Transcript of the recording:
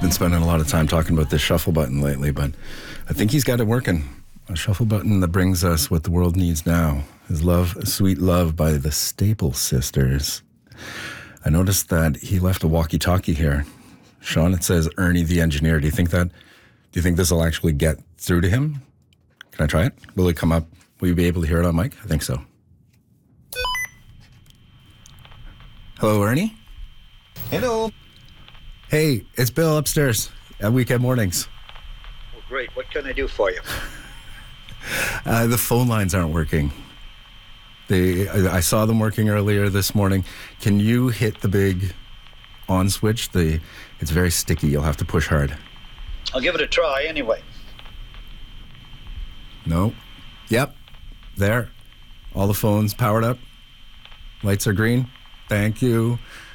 been spending a lot of time talking about this shuffle button lately, but I think he's got it working. A shuffle button that brings us what the world needs now is Love, Sweet Love by the Staple Sisters. I noticed that he left a walkie-talkie here. Sean, it says Ernie the engineer. Do you think this will actually get through to him? Can I try it? Will it come up? Will you be able to hear it on mic? I think so. Hello, Ernie? Hello. Hey, it's Bill upstairs at Weekend Mornings. Well, great. What can I do for you? The phone lines aren't working. I saw them working earlier this morning. Can you hit the big on switch? It's very sticky. You'll have to push hard. I'll give it a try anyway. No. Yep. There. All the phones powered up. Lights are green. Thank you.